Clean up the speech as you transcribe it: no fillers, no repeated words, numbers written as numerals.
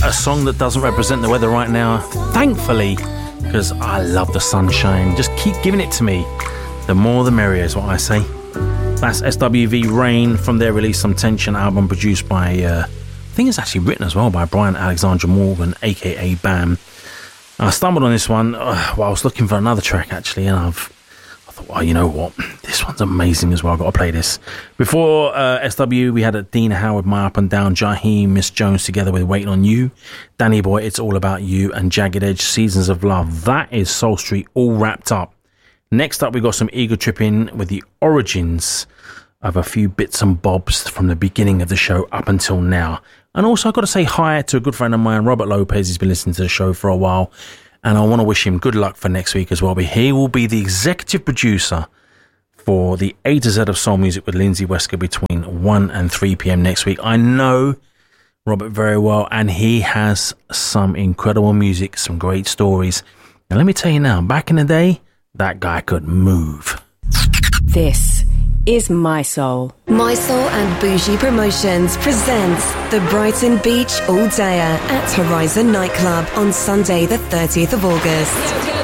a song that doesn't represent the weather right now, thankfully, because I love the sunshine. Just keep giving it to me. The more the merrier is what I say. That's SWV Rain from their Release Some Tension album, produced by, I think it's actually written as well by Brian Alexander Morgan, aka Bam. I stumbled on this one while I was looking for another track actually, and I thought, well, you know what, this one's amazing as well. I've got to play this. Before SW, we had Dina Howard, My Up and Down, Jaheim, Miss Jones together with Waiting on You, Danny Boy, It's All About You, and Jagged Edge, Seasons of Love. That is Soul Street all wrapped up. Next up, we got some Ego Tripping with the origins of a few bits and bobs from the beginning of the show up until now. And also, I've got to say hi to a good friend of mine, Robert Lopez. He's been listening to the show for a while, and I want to wish him good luck for next week as well. But he will be the executive producer for the A to Z of Soul Music with Lindsay Wesker between 1 and 3 p.m. next week. I know Robert very well, and he has some incredible music, some great stories. And let me tell you now, back in the day, that guy could move. This is My Soul. My Soul and Bougie Promotions presents the Brighton Beach All Dayer at Horizon Nightclub on Sunday the 30th of August.